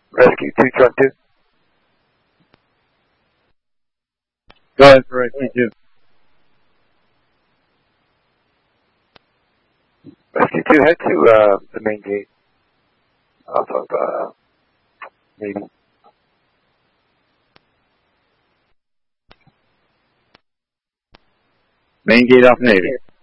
Rescue 2, truck 2. Go ahead for Rescue 2. Rescue 2, head to the main gate off of Navy. Main gate off Navy.